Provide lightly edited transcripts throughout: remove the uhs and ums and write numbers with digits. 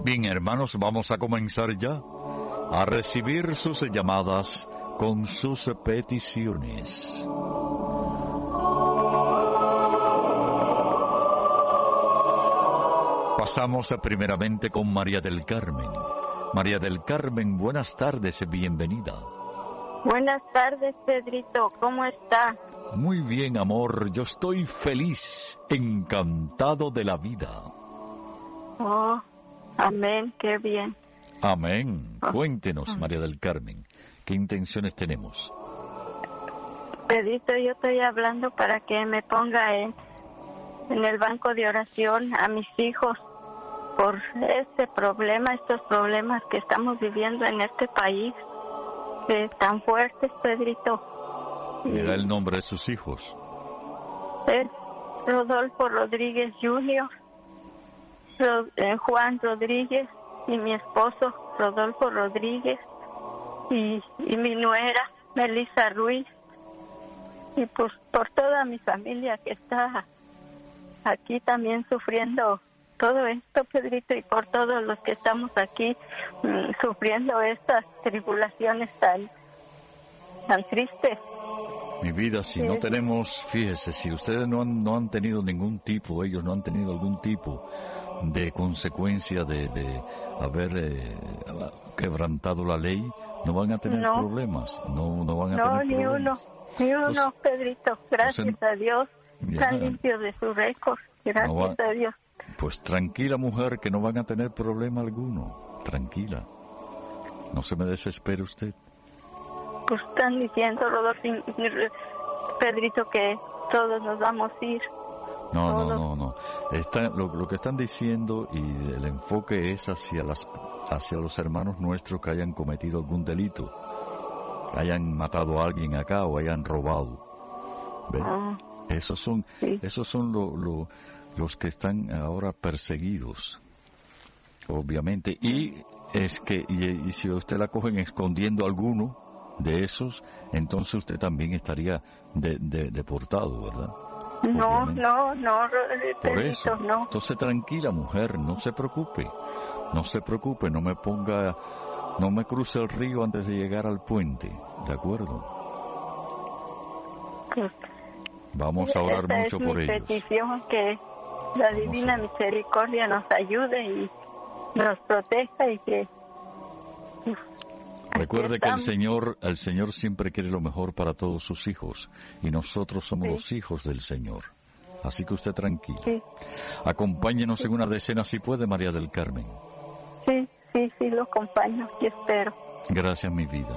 Bien, hermanos, vamos a comenzar ya a recibir sus llamadas con sus peticiones. Pasamos primeramente con María del Carmen. María del Carmen, buenas tardes, bienvenida. Buenas tardes, Pedrito, ¿cómo está? Muy bien, amor, yo estoy feliz, encantado de la vida. Oh, amén, qué bien. Amén. Cuéntenos, María del Carmen, ¿qué intenciones tenemos? Pedrito, yo estoy hablando para que me ponga en el banco de oración a mis hijos por estos problemas que estamos viviendo en este país, tan fuertes, Pedrito. Diga el nombre de sus hijos. Rodolfo Rodríguez Jr., Juan Rodríguez y mi esposo Rodolfo Rodríguez y mi nuera Melissa Ruiz, y pues por toda mi familia que está aquí también sufriendo todo esto, Pedrito, y por todos los que estamos aquí sufriendo estas tribulaciones tan tristes. Mi vida, si no tenemos, fíjese, si ustedes no han tenido ningún tipo, ellos no han tenido algún tipo de consecuencia de haber quebrantado la ley, no van a tener problemas, no van a tener problemas. Ni uno, Pedrito, gracias a Dios, están limpios de su récord, gracias a Dios. Pues tranquila, mujer, que no van a tener problema alguno, tranquila, no se me desespere usted. Pues están diciendo, Rodolfo, Pedrito, que todos nos vamos a ir. No. Lo que están diciendo, y el enfoque es hacia los hermanos nuestros que hayan cometido algún delito, que hayan matado a alguien acá o hayan robado. ¿Ve? Esos son los que están ahora perseguidos, obviamente. Y es que y si usted la cogen escondiendo alguno de esos, entonces usted también estaría deportado, ¿verdad? No, por eso. no. Entonces tranquila, mujer, no se preocupe, no me cruce el río antes de llegar al puente, ¿de acuerdo? Vamos a orar mucho por ellos. Esta es mi petición, que la divina misericordia nos ayude y nos proteja, y que recuerde que el Señor siempre quiere lo mejor para todos sus hijos, y nosotros somos los hijos del Señor. Así que usted tranquila. Sí. Acompáñenos en una decena si puede, María del Carmen. Sí, lo acompaño y espero. Gracias, mi vida.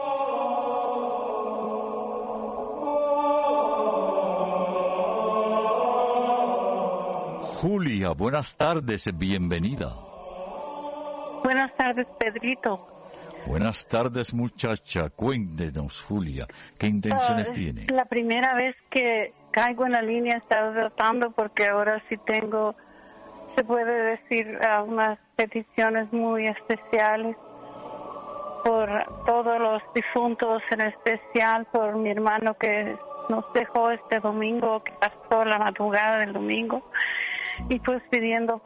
Julia, buenas tardes, bienvenida. Buenas tardes, Pedrito. Buenas tardes, muchacha. Cuéntenos, Julia, ¿qué intenciones tiene? La primera vez que caigo en la línea, estaba tratando, porque ahora sí tengo, se puede decir, unas peticiones muy especiales por todos los difuntos, en especial por mi hermano que nos dejó este domingo, que pasó la madrugada del domingo, y pues pidiendo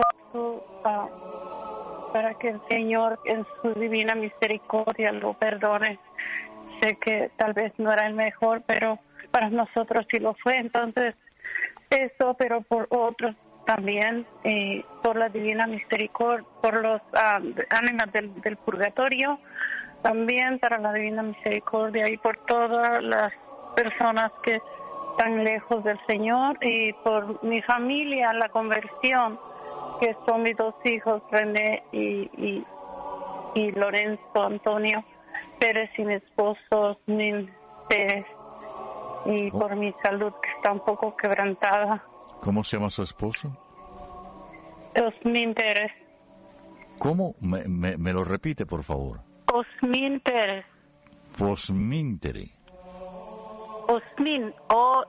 para que el Señor en su divina misericordia lo perdone. Sé que tal vez no era el mejor, pero para nosotros sí lo fue. Entonces, eso, pero por otros también, por la divina misericordia, por los ánimas del purgatorio, también para la divina misericordia, y por todas las personas que están lejos del Señor, y por mi familia, la conversión, que son mis dos hijos, René y Lorenzo Antonio Pérez, y mi esposo Osmin Pérez, y por mi salud, que está un poco quebrantada. ¿Cómo se llama su esposo? Osmin Pérez. ¿Cómo? ¿Me lo repite, por favor? Osmin Pérez. Osmin Pérez. Osmin,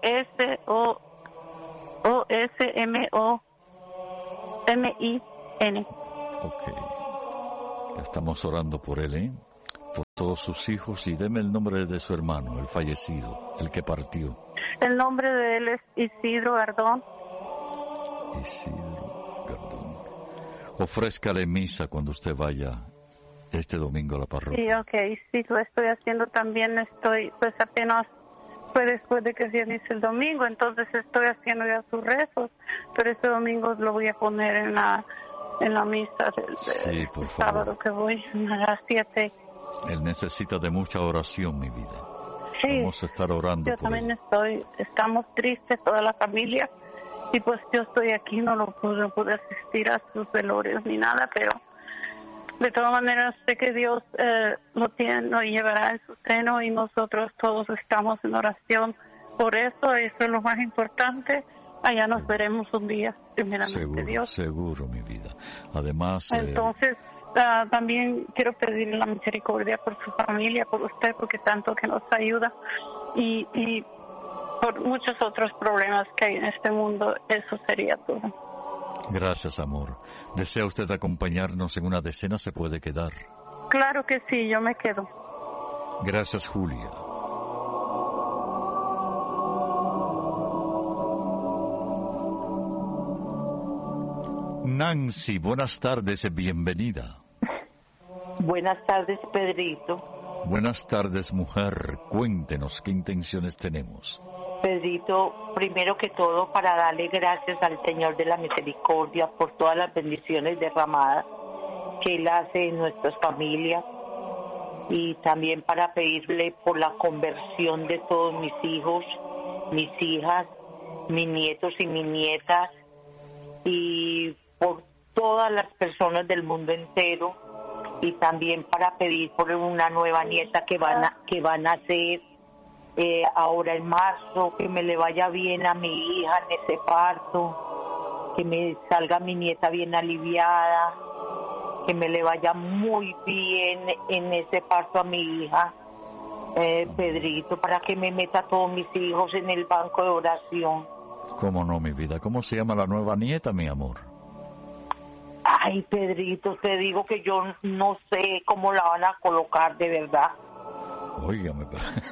Osmin. Ok. Ya estamos orando por él, por todos sus hijos, y deme el nombre de su hermano, el fallecido, el que partió. El nombre de él es Isidro Gardón. Isidro Gardón. ofrézcale misa cuando usted vaya este domingo a la parroquia. Sí, ok, sí, lo estoy haciendo también, pues apenas fue después de que se inicie el domingo, entonces estoy haciendo ya sus rezos, pero este domingo lo voy a poner en la misa del por favor. sábado que voy a las 7. Él necesita de mucha oración, mi vida. Sí, vamos a estar orando yo por también él. estamos tristes toda la familia, y pues yo estoy aquí, no pude asistir a sus velorios ni nada, pero de todas maneras sé que Dios lo llevará en su seno, y nosotros todos estamos en oración por eso es lo más importante. Allá nos veremos un día, primeramente Seguro, Dios. seguro, mi vida. Además... Entonces, también quiero pedirle la misericordia por su familia, por usted, porque tanto que nos ayuda, y por muchos otros problemas que hay en este mundo. Eso sería todo. Gracias, amor. ¿Desea usted acompañarnos en una decena? ¿Se puede quedar? Claro que sí, yo me quedo. Gracias, Julia. Nancy, buenas tardes, bienvenida. Buenas tardes, Pedrito. Buenas tardes, mujer. Cuéntenos qué intenciones tenemos. Pedrito, primero que todo, para darle gracias al Señor de la Misericordia por todas las bendiciones derramadas que Él hace en nuestras familias, y también para pedirle por la conversión de todos mis hijos, mis hijas, mis nietos y mis nietas, y por todas las personas del mundo entero, y también para pedir por una nueva nieta que van a nacer ahora en marzo, que me le vaya bien a mi hija en ese parto, que me salga mi nieta bien aliviada, que me le vaya muy bien en ese parto a mi hija, Pedrito, para que me meta a todos mis hijos en el banco de oración. ¿Cómo no, mi vida? ¿Cómo se llama la nueva nieta, mi amor? Ay, Pedrito, te digo que yo no sé cómo la van a colocar, de verdad. Óigame.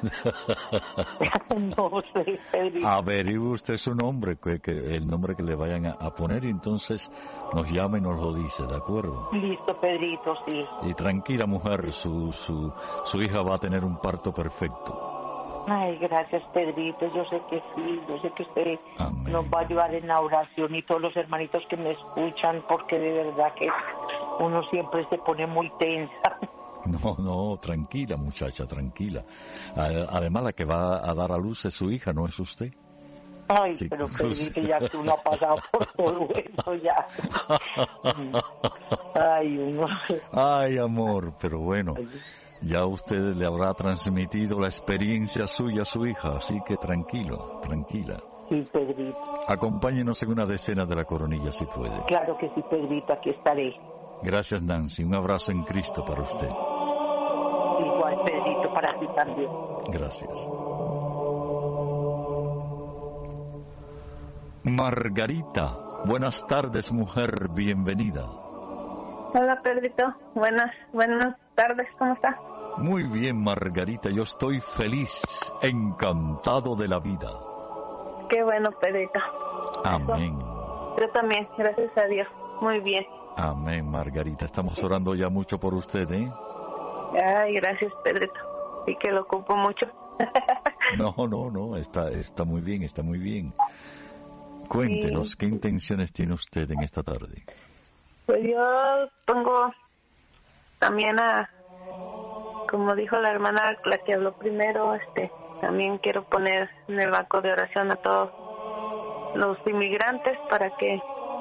No sé, Pedrito. Averigüe usted su nombre, el nombre que le vayan a poner, y entonces nos llama y nos lo dice, ¿de acuerdo? Listo, Pedrito, sí. Y tranquila, mujer, su hija va a tener un parto perfecto. Ay, gracias, Pedrito, yo sé que sí, yo sé que usted Amén. nos va a ayudar en la oración, y todos los hermanitos que me escuchan, porque de verdad que uno siempre se pone muy tensa. No, tranquila, muchacha, tranquila. Además, la que va a dar a luz es su hija, no es usted. Ay, Sí, pero pues, Pedrito, ya que uno ha pasado por todo eso, ya. Ay, uno... Ay, amor, pero bueno, ya usted le habrá transmitido la experiencia suya a su hija, así que tranquilo, tranquila. Sí, Pedrito. Acompáñenos en una decena de la coronilla, si puede. Claro que sí, Pedrito, aquí estaré. Gracias, Nancy. Un abrazo en Cristo para usted. Igual, Pedrito, para ti también. Gracias. Margarita, buenas tardes, mujer, bienvenida. Hola, Pedrito. Buenas tardes, ¿cómo está? Muy bien, Margarita, yo estoy feliz, encantado de la vida. Qué bueno, Pedrito. Amén. Yo también, gracias a Dios. Muy bien. Amén, Margarita. Estamos orando ya mucho por usted, ¿eh? Ay, gracias, Pedrito. Y que lo ocupo mucho. No, está muy bien, está muy bien. Cuéntenos, Sí. ¿qué intenciones tiene usted en esta tarde? Pues yo pongo también como dijo la hermana, la que habló primero, también quiero poner en el banco de oración a todos los inmigrantes para que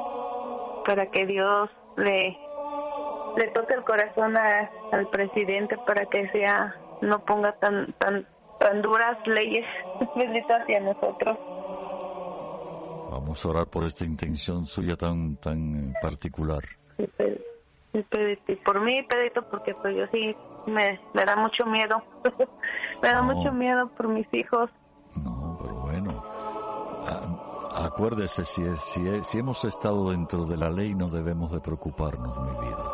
Dios le toque el corazón al presidente, para que no ponga tan duras leyes bendito hacia nosotros. Vamos a orar por esta intención suya tan particular. Sí, Pedrito, y por mí, Pedrito, porque pues yo sí me da mucho miedo. Me da mucho miedo por mis hijos. No, pero bueno, acuérdese, si hemos estado dentro de la ley, no debemos de preocuparnos, mi vida.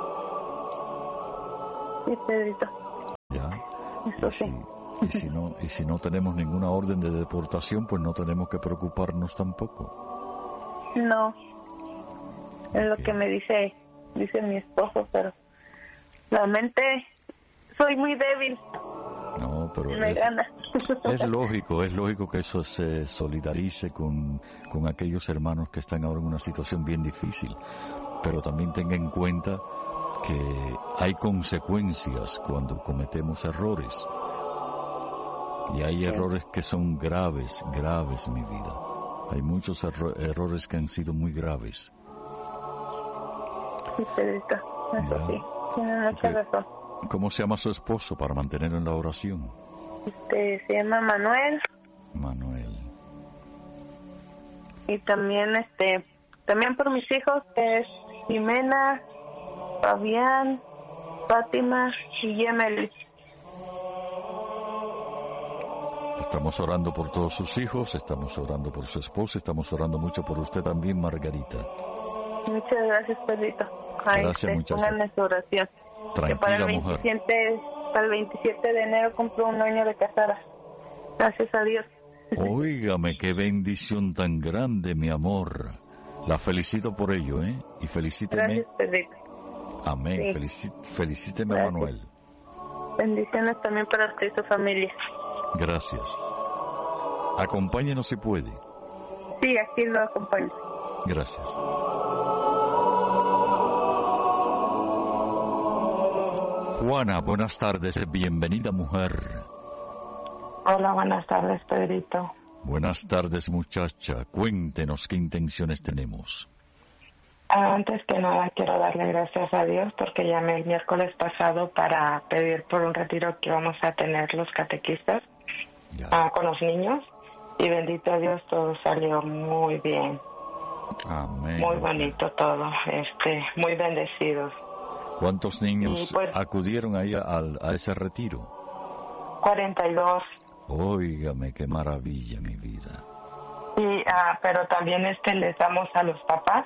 Sí, Pedrito. ¿Ya? Eso sí. Y si no tenemos ninguna orden de deportación, pues no tenemos que preocuparnos tampoco. No. Es lo que me dice mi esposo, pero realmente soy muy débil. No, pero Me gana. es lógico que eso se solidarice con aquellos hermanos que están ahora en una situación bien difícil, pero también tenga en cuenta que hay consecuencias cuando cometemos errores, y hay errores que son graves, mi vida. Hay muchos errores que han sido muy graves. Sí, Pedrito, eso sí, tiene mucha razón. ¿Cómo se llama su esposo para mantenerlo en la oración? Se llama Manuel. Manuel. Y también por mis hijos, que es Jimena, Fabián, Fátima y Yemeli. Estamos orando por todos sus hijos, estamos orando por su esposa, estamos orando mucho por usted también, Margarita. Muchas gracias, Pedrito. Gracias, muchachas. Pónganme su oración. Tranquila, que para el mujer. 27 de enero cumplo un año de casada. Gracias a Dios. Óigame, qué bendición tan grande, mi amor. La felicito por ello, ¿eh? Y felicíteme. Gracias, Pedrito. Amén. Sí. Felicíteme, Gracias. Manuel. Bendiciones también para usted y su familia. Gracias. Acompáñenos si puede. Sí, aquí lo acompaño. Gracias. Juana, buenas tardes. Bienvenida, mujer. Hola, buenas tardes, Pedrito. Buenas tardes, muchacha. Cuéntenos qué intenciones tenemos. Antes que nada, quiero darle gracias a Dios porque llamé el miércoles pasado para pedir por un retiro que vamos a tener los catequistas con los niños. Y bendito Dios, todo salió muy bien. Amén. Muy bonito todo, muy bendecidos. ¿Cuántos niños pues, acudieron ahí a ese retiro? 42. Óigame, qué maravilla, mi vida. Y, pero también les damos a los papás.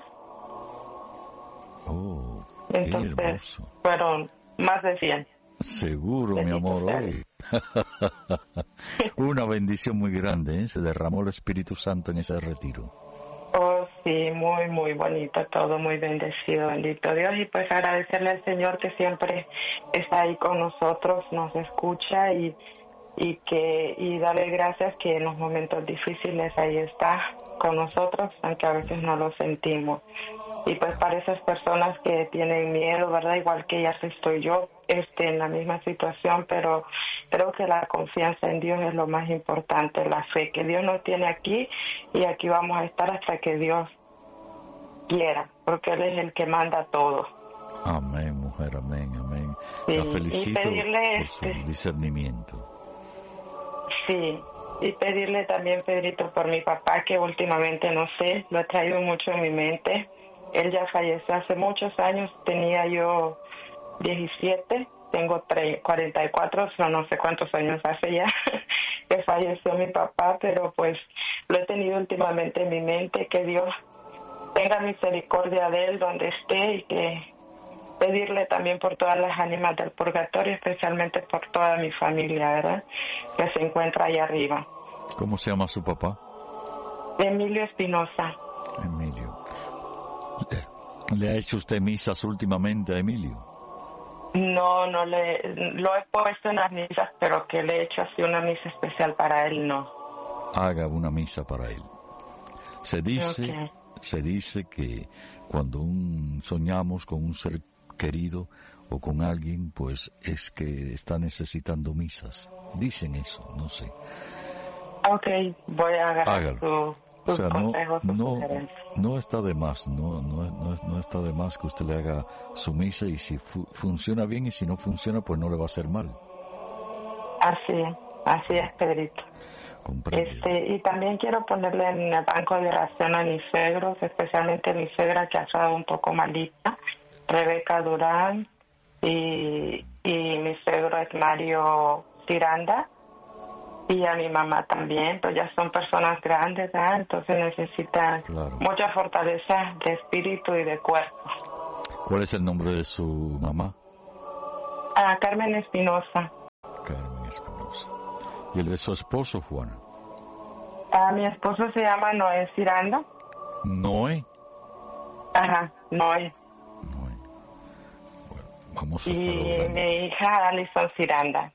Oh, entonces, qué hermoso. Fueron más de 100. Seguro, mi amor, hoy. Una bendición muy grande, ¿eh? Se derramó el Espíritu Santo en ese retiro. Oh, sí, muy, muy bonito todo, muy bendecido, bendito Dios. Y pues agradecerle al Señor que siempre está ahí con nosotros, nos escucha y darle gracias que en los momentos difíciles ahí está con nosotros, aunque a veces no lo sentimos. Y pues para esas personas que tienen miedo, ¿verdad? Igual que ya estoy yo en la misma situación, pero creo que la confianza en Dios es lo más importante, la fe que Dios nos tiene aquí, y aquí vamos a estar hasta que Dios quiera, porque Él es el que manda todo. Amén, mujer, amén, amén. Sí, la felicito y pedirle por su discernimiento. Sí, y pedirle también, Pedrito, por mi papá, que últimamente, no sé, lo he traído mucho en mi mente. Él ya falleció hace muchos años, tenía yo 17, tengo 44, no sé cuántos años hace ya que falleció mi papá, pero pues lo he tenido últimamente en mi mente, que Dios tenga misericordia de él donde esté, y que pedirle también por todas las ánimas del purgatorio, especialmente por toda mi familia, ¿verdad?, que se encuentra ahí arriba. ¿Cómo se llama su papá? Emilio Espinosa. Emilio. ¿Le ha hecho usted misas últimamente a Emilio? No lo he puesto en las misas, pero que le he hecho así una misa especial para él, no. Haga una misa para él. Se dice que cuando soñamos con un ser querido o con alguien, pues es que está necesitando misas. Dicen eso, no sé. Ok, voy a agarrar sus consejos, no está de más, no está de más que usted le haga su misa, y si funciona bien, y si no funciona, pues no le va a hacer mal. Así es, Pedrito. Y también quiero ponerle en el banco de oración a mis suegros, especialmente mi suegra, que ha estado un poco malita, Rebeca Durán, y mi suegro es Mario Tiranda, y a mi mamá también, pues ya son personas grandes, ¿eh? Entonces necesitan mucha fortaleza de espíritu y de cuerpo. ¿Cuál es el nombre de su mamá? Carmen Espinosa. Carmen Espinosa. ¿Y el de su esposo, Juana? Mi esposo se llama Noé Ciranda. ¿Noé? Ajá, Noé. Noé. Bueno, vamos a Y estar orando. mi hija Alison Ciranda.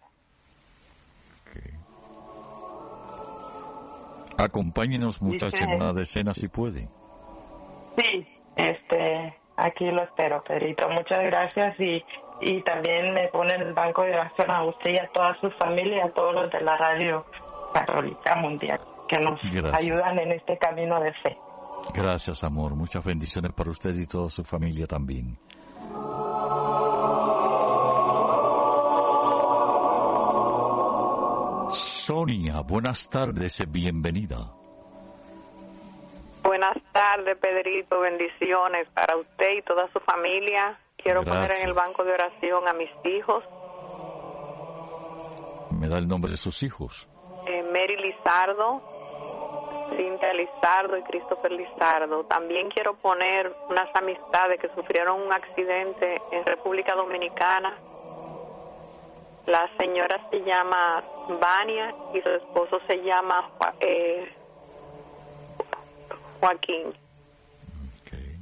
Acompáñenos, muchachos, en una decena si puede. Sí, aquí lo espero, Pedrito. Muchas gracias y también me pone en el banco de oración a usted y a toda su familia, a todos los de la radio Católica Mundial que nos ayudan en este camino de fe. Gracias, amor. Muchas bendiciones para usted y toda su familia también. Sonia, buenas tardes, bienvenida. Buenas tardes, Pedrito, bendiciones para usted y toda su familia. Quiero poner en el banco de oración a mis hijos. ¿Me da el nombre de sus hijos? Mary Lizardo, Cintia Lizardo y Christopher Lizardo. También quiero poner unas amistades que sufrieron un accidente en República Dominicana. La señora se llama Vania y su esposo se llama Joaquín. Okay.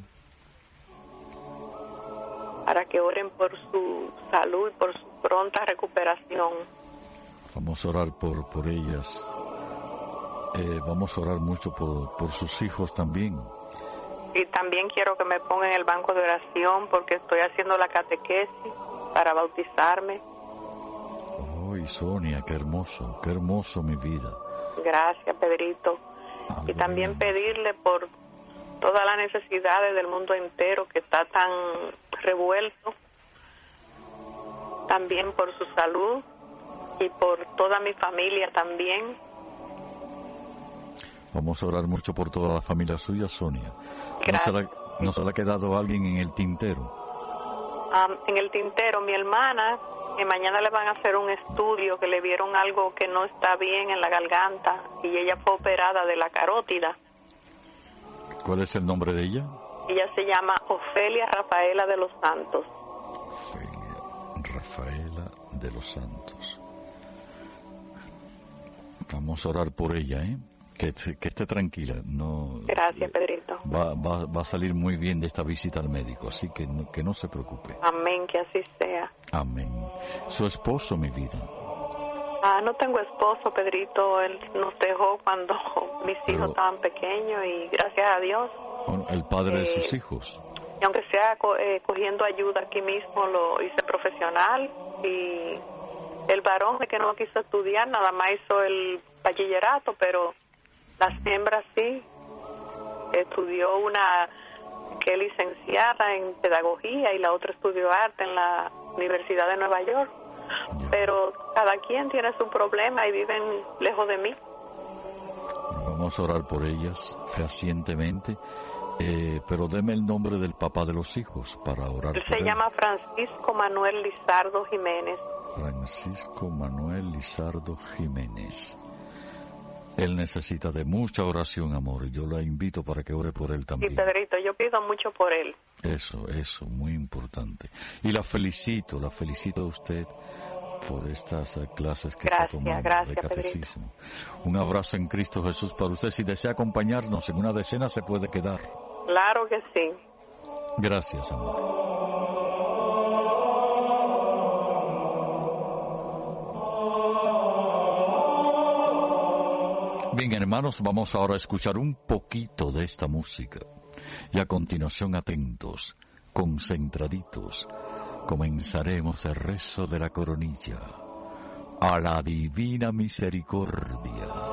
Para que oren por su salud y por su pronta recuperación. Vamos a orar por ellas. Vamos a orar mucho por sus hijos también. Y también quiero que me pongan en el banco de oración porque estoy haciendo la catequesis para bautizarme. Ay, Sonia, qué hermoso mi vida. Gracias, Pedrito. Amén. Y también pedirle por todas las necesidades del mundo entero que está tan revuelto, también por su salud y por toda mi familia también. Vamos a orar mucho por toda la familia suya, Sonia. Gracias. ¿No se le ha quedado alguien en el tintero? En el tintero, mi hermana, que mañana le van a hacer un estudio, que le vieron algo que no está bien en la garganta y ella fue operada de la carótida. ¿Cuál es el nombre de ella? Ella se llama Ofelia Rafaela de los Santos. Ofelia Rafaela de los Santos. Vamos a orar por ella, que esté tranquila. No. Gracias, Pedrito. Va a salir muy bien de esta visita al médico, así que no se preocupe. Amén, que así sea. Amén. Su esposo, mi vida. No tengo esposo, Pedrito. Él nos dejó cuando mis hijos estaban pequeños y gracias a Dios. El padre de sus hijos. Y aunque sea cogiendo ayuda aquí mismo, lo hice profesional. Y el varón de que no quiso estudiar, nada más hizo el bachillerato, pero las hembras sí. Estudió una que es licenciada en pedagogía y la otra estudió arte en la Universidad de Nueva York. Pero cada quien tiene su problema y viven lejos de mí. Vamos a orar por ellas fehacientemente, pero deme el nombre del papá de los hijos para orar. Él se llama Francisco Manuel Lizardo Jiménez. Francisco Manuel Lizardo Jiménez. Él necesita de mucha oración, amor. Yo la invito para que ore por él también. Sí, Pedrito, yo pido mucho por él. Eso, muy importante. Y la felicito a usted por estas clases que está tomando de catecismo. Pedrito. Un abrazo en Cristo Jesús para usted. Si desea acompañarnos en una decena, se puede quedar. Claro que sí. Gracias, amor. Bien, hermanos, vamos ahora a escuchar un poquito de esta música. Y a continuación, atentos, concentraditos, comenzaremos el rezo de la coronilla. A la divina misericordia.